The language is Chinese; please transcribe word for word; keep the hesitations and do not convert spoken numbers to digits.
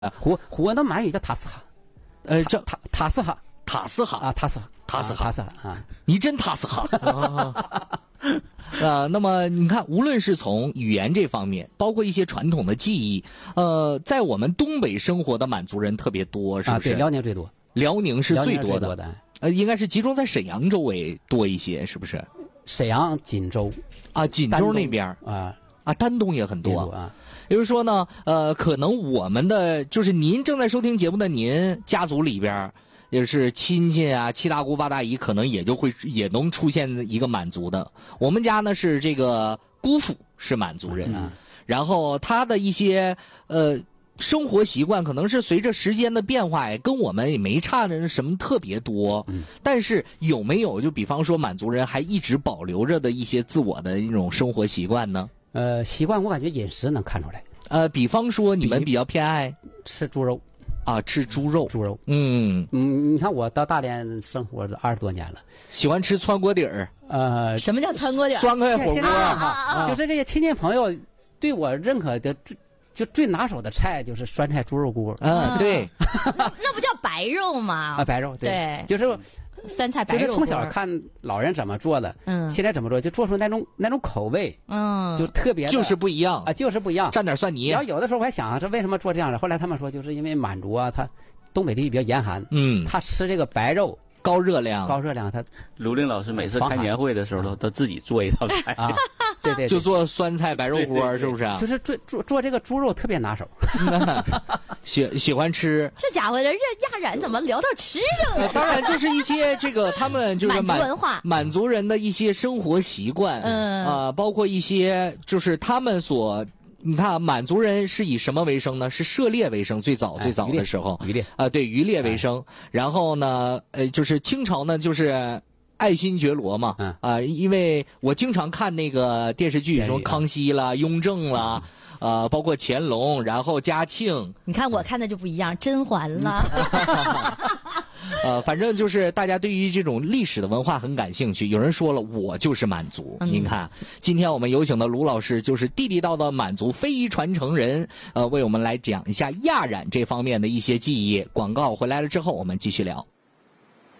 啊，胡胡文的满语叫塔斯哈， 呃，这塔塔斯哈塔斯哈啊，塔斯哈， 塔斯哈， 塔斯哈啊， 你真塔斯哈。呃，那么你看，无论是从语言这方面，包括一些传统的技艺，呃，在我们东北生活的满族人特别多，是不是？ 啊，对，辽宁最多， 辽宁是最多的， 最多的呃，应该是集中在沈阳周围多一些，是不是？ 沈阳、锦州啊，锦州那边啊啊，丹东也很多啊。 也就是说呢，呃，可能我们的就是您正在收听节目的您家族里边。也是亲戚啊，七大姑八大姨，可能也就会也能出现一个满族的。我们家呢是这个姑父是满族人，嗯、然后他的一些呃生活习惯，可能是随着时间的变化，也跟我们也没差的什么特别多。嗯、但是有没有就比方说满族人还一直保留着的一些自我的一种生活习惯呢？ 呃，习惯我感觉饮食能看出来。 呃，比方说你们比较偏爱吃猪肉。 啊，吃猪肉， 猪肉， 嗯嗯，你看我到大连生活了二十多年了， 喜欢吃川锅底儿， 呃，什么叫川锅底儿？ 酸菜火锅啊，就是这些亲戚朋友对我认可的最就最拿手的菜就是酸菜猪肉锅， 嗯，对， 那那不叫白肉吗？ 啊，白肉，对， 对就是酸菜白肉锅， 就是从小看老人怎么做的，嗯，现在怎么做，就做出那种那种口味，嗯，就特别就是不一样啊，就是不一样， 蘸点蒜泥。 然后有的时候我还想这为什么做这样的，后来他们说就是因为满族啊，他东北地区比较严寒，嗯，他吃这个白肉高热量， 高热量，他卢令老师每次开年会的时候都都自己做一道菜啊，对对， 就做酸菜白肉锅，是不是？ 就是做做做这个猪肉特别拿手， 喜喜欢吃。 这家伙这亚冉怎么聊到吃上了？ 当然，就是一些这个他们就是满族文化、 满族人的一些生活习惯，嗯啊、呃，包括一些就是他们所。你看，满族人是以什么为生呢？是狩猎为生，最早最早的时候， 渔猎啊、呃，对，渔猎为生。哎、然后呢，呃，就是清朝呢，就是爱新觉罗嘛，啊、嗯呃，因为我经常看那个电视剧，什么康熙啦、雍正啦，呃，包括乾隆，然后嘉庆。 你看我看的就不一样，甄嬛啦。 呃，反正就是大家对于这种历史的文化很感兴趣。有人说了，我就是满族。嗯、您看，今天我们有请的卢老师就是地地道道满族非遗传承人，呃，为我们来讲一下亚染这方面的一些技艺。广告回来了之后，我们继续聊。